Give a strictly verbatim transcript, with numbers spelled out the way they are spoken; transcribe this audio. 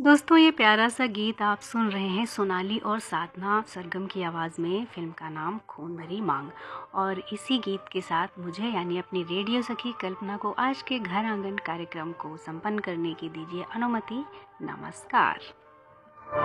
दोस्तों, ये प्यारा सा गीत आप सुन रहे हैं सोनाली और साधना सरगम की आवाज़ में। फ़िल्म का नाम खून भरी मांग। और इसी गीत के साथ मुझे यानी अपनी रेडियो सखी कल्पना को आज के घर आंगन कार्यक्रम को संपन्न करने की दीजिए अनुमति। नमस्कार।